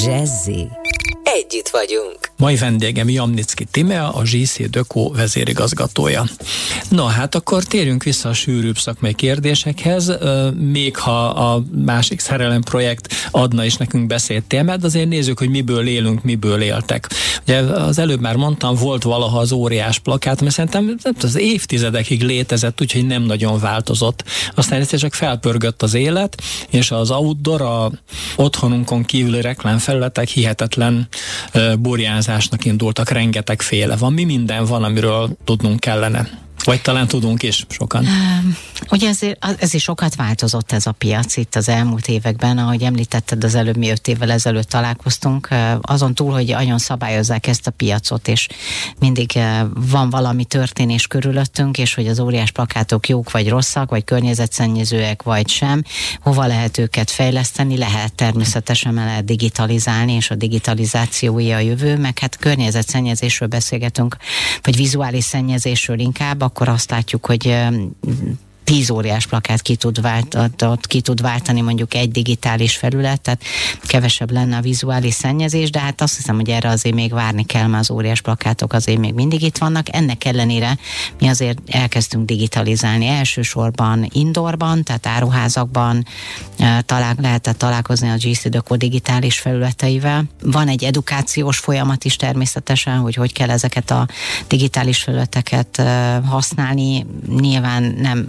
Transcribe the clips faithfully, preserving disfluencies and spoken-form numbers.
Jazzy. Együtt vagyunk. Mai vendégem Jamnicki Tímea, a gé cé Deco vezérigazgatója. Na hát akkor térjünk vissza a sűrűbb szakmai kérdésekhez, még ha a másik szerelem projekt adna is nekünk beszélt témát, azért nézzük, hogy miből élünk, miből éltek. Ugye az előbb már mondtam, volt valaha az óriás plakát, mert szerintem az évtizedekig létezett, úgyhogy nem nagyon változott. Aztán egyszer csak felpörgött az élet, és az outdoor, a otthonunkon kívüli reklámfelületek hihetetlen uh, burjánzásnak indultak, rengetegféle van. Mi minden van, amiről tudnunk kellene? Vagy talán tudunk is sokan. Um, ugye ezért, ez is sokat változott ez a piac itt az elmúlt években, ahogy említetted, az előbb mi öt évvel ezelőtt találkoztunk, azon túl, hogy nagyon szabályozzák ezt a piacot, és mindig van valami történés körülöttünk, és hogy az óriás plakátok jók vagy rosszak, vagy környezetszennyezőek, vagy sem, hova lehet őket fejleszteni, lehet természetesen lehet digitalizálni, és a digitalizációja a jövő, meg hát környezetszennyezésről beszélgetünk, vagy vizuális szennyezésről inkább, akkor azt látjuk, hogy tíz óriás plakát ki tud, vált, ki tud váltani mondjuk egy digitális felület, tehát kevesebb lenne a vizuális szennyezés, de hát azt hiszem, hogy erre azért még várni kell, mert az óriás plakátok azért még mindig itt vannak. Ennek ellenére mi azért elkezdtünk digitalizálni elsősorban indoorban, tehát áruházakban talál, lehetett találkozni a gé cé Deco digitális felületeivel. Van egy edukációs folyamat is természetesen, hogy hogy kell ezeket a digitális felületeket használni. Nyilván nem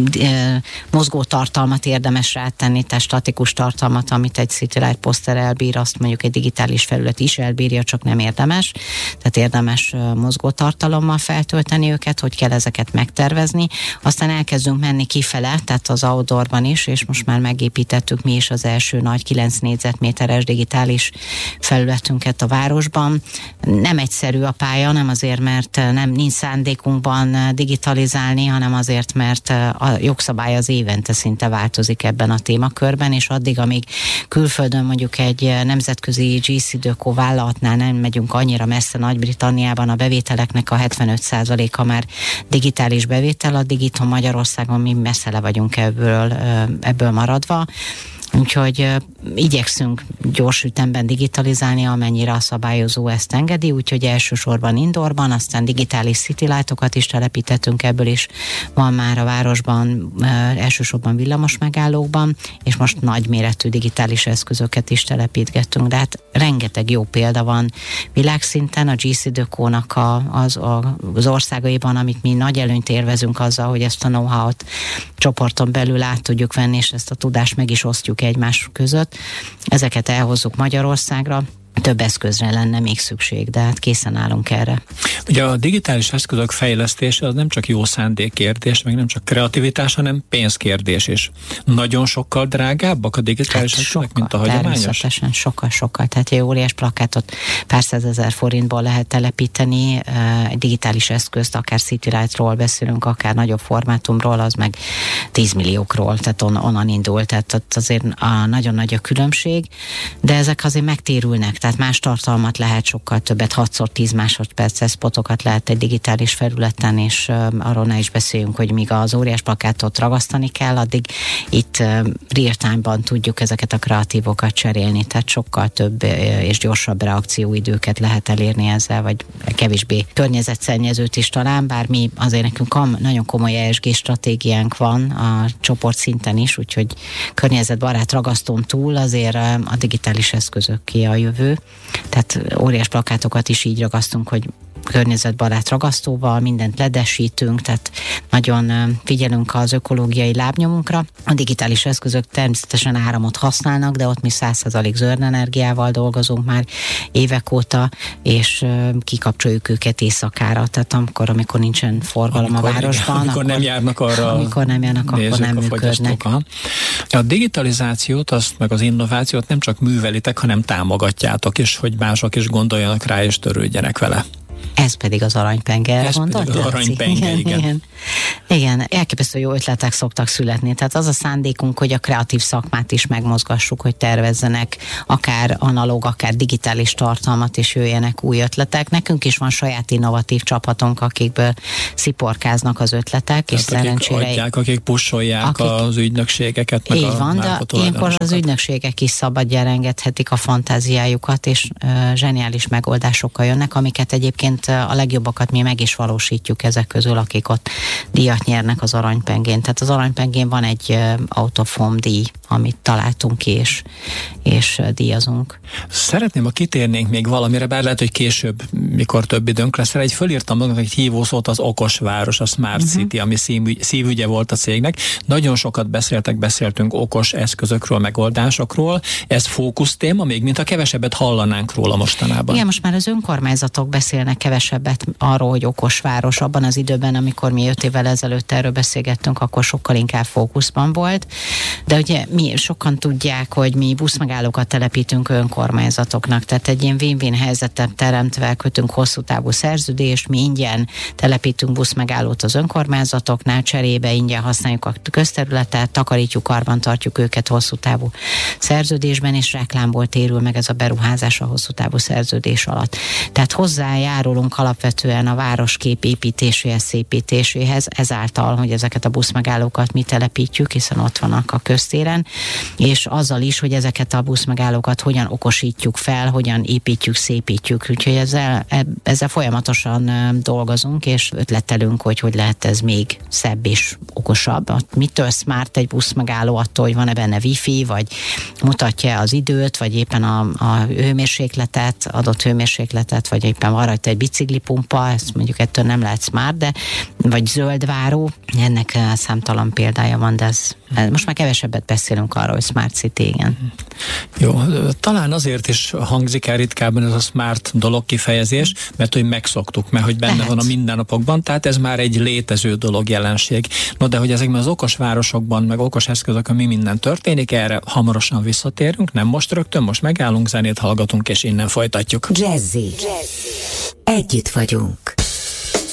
mozgó tartalmat érdemes rátenni, tehát statikus tartalmat, amit egy Citylight poszter elbír, azt mondjuk egy digitális felület is elbírja, csak nem érdemes. Tehát érdemes mozgó tartalommal feltölteni őket, hogy kell ezeket megtervezni. Aztán elkezdünk menni kifele, tehát az outdoorban is, és most már megépítettük mi is az első nagy kilenc négyzetméteres digitális felületünket a városban. Nem egyszerű a pálya, nem azért, mert nem nincs szándékunkban digitalizálni, hanem azért, mert a jogszabály az évente szinte változik ebben a témakörben, és addig, amíg külföldön mondjuk egy nemzetközi gé cé Deco vállalatnál nem megyünk annyira messze, Nagy-Britanniában a bevételeknek a hetvenöt százaléka már digitális bevétel, addig itthon Magyarországon mi messze le vagyunk ebből, ebből maradva. Úgyhogy uh, igyekszünk gyors ütemben digitalizálni, amennyire a szabályozó ezt engedi, úgyhogy elsősorban indoorban, aztán digitális citylightokat is telepítettünk, ebből is van már a városban, uh, elsősorban villamos megállókban, és most nagyméretű digitális eszközöket is telepítgettünk, de hát rengeteg jó példa van világszinten, a gé cé Deco-nak a, az, a, az országaiban, amit mi nagy előnyt érvezünk azzal, hogy ezt a know-how-t csoporton belül át tudjuk venni, és ezt a tudást meg is osztjuk egymás között. Ezeket elhozzuk Magyarországra. Több eszközre lenne még szükség, de hát készen állunk erre. Ugye a digitális eszközök fejlesztése az nem csak jó szándékkérdés, meg nem csak kreativitás, hanem pénzkérdés is. Nagyon sokkal drágábbak a digitális hát eszközök, sokkal, mint a hagyományos? Természetesen, sokkal, sokkal. Tehát egy óriás plakátot pár százezer forintból lehet telepíteni, egy digitális eszközt, akár Citylightról beszélünk, akár nagyobb formátumról, az meg tíz milliókról, tehát on, onnan indul, tehát azért a, nagyon nagy a különbség, de ezek azért megtérülnek, tehát más tartalmat lehet sokkal többet, hatszor tíz másodperces spotokat lehet egy digitális felületen, és uh, arról ne is beszéljünk, hogy míg az óriás plakátot ragasztani kell, addig itt uh, real-time-ban tudjuk ezeket a kreatívokat cserélni, tehát sokkal több uh, és gyorsabb reakcióidőket lehet elérni ezzel, vagy kevésbé környezetszennyezőt is talán, bár mi azért nekünk kom- nagyon komoly E S G stratégiánk van a csoport szinten is, úgyhogy környezetbarát ragasztón túl azért uh, a digitális eszközök ki a jövő. Tehát óriás plakátokat is így ragasztunk, hogy környezetbarát ragasztóval, mindent ledesítünk, tehát nagyon figyelünk az ökológiai lábnyomunkra. A digitális eszközök természetesen áramot használnak, de ott mi száz százalék zöld energiával dolgozunk már évek óta, és kikapcsoljuk őket éjszakára, tehát amikor, amikor nincsen forgalom amikor, a városban. Amikor akkor, nem járnak arra. Amikor nem járnak, akkor nem működnek. A digitalizációt, azt meg az innovációt nem csak művelitek, hanem támogatjátok is, hogy mások is gondoljanak rá és törődjenek vele. Ez pedig az aranypenge. Ez pedig az aranypenge, igen. igen. igen. Igen, elképesztő jó ötletek szoktak születni. Tehát az a szándékunk, hogy a kreatív szakmát is megmozgassuk, hogy tervezzenek akár analóg, akár digitális tartalmat, és jöjjenek új ötletek. Nekünk is van saját innovatív csapatunk, akikből sziporkáznak az ötletek, tehát és szerencsére... Akik adják, akik pusolják akik, az ügynökségeket, meg így a van, de ilyenkor az ügynökségek is szabadjára engedhetik a fantáziájukat, és uh, zseniális megoldásokkal jönnek, amiket egyébként a legjobbakat mi meg is valósítjuk ezek közül, akik ott díjat nyernek az aranypengén. Tehát az aranypengén van egy uh, autofom díj, amit találtunk ki, és, és uh, díjazunk. Szeretném, ha kitérnénk még valamire, bár lehet, hogy később, mikor több időnk lesz, egy fölírtam magamnak egy hívószót, az okos város, a Smart uh-huh. City, ami szívügy, szívügye volt a cégnek. Nagyon sokat beszéltek, beszéltünk okos eszközökről, megoldásokról. Ez fókusztéma, még mint a kevesebbet hallanánk róla mostanában. Igen, most már az önkormányzatok beszélnek kevesebbet arról, hogy okos város. Abban az időben, amikor mi öt évvel ezelőtt erről beszélgettünk, akkor sokkal inkább fókuszban volt. De ugye mi sokan tudják, hogy mi buszmegállókat telepítünk önkormányzatoknak, tehát egy ilyen win-win helyzetet teremtve kötünk hosszú távú szerződést, mi ingyen telepítünk buszmegállót az önkormányzatoknál, cserébe ingyen használjuk a közterületet, takarítjuk, karban tartjuk őket hosszú távú szerződésben, és reklámból térül meg ez a beruházás a hosszú távú szerződés alatt. Tehát hozzájárulunk alapvetően a városkép építéséhez, szépítéséhez, ezáltal, hogy ezeket a buszmegállókat mi telepítjük, hiszen ott vannak a köztéren, és azzal is, hogy ezeket a buszmegállókat hogyan okosítjuk fel, hogyan építjük, szépítjük. Úgyhogy ezzel, ezzel folyamatosan dolgozunk, és ötletelünk, hogy hogy lehet ez még szebb és okosabb. Mitől smart egy buszmegálló, attól, hogy van-e benne wifi, vagy mutatja az időt, vagy éppen a, a hőmérsékletet, adott hőmérsékletet, vagy éppen van rajta egy biciklipumpa, ezt mondjuk ettől nem lehet smart, de vagy zöldváró, ennek számtalan példája van, de ez, most már kevesebbet beszélünk arról, hogy Smart City, igen. Jó, talán azért is hangzik el ritkábban ez a smart dolog kifejezés, mert hogy megszoktuk, mert hogy benne Lehet. van a mindennapokban, tehát ez már egy létező dolog, jelenség. No, de hogy ezekben az okos városokban, meg okos eszközökön mi minden történik, erre hamarosan visszatérünk, nem most rögtön, most megállunk, zenét hallgatunk, és innen folytatjuk. Jazzy. Jazzy. Együtt vagyunk.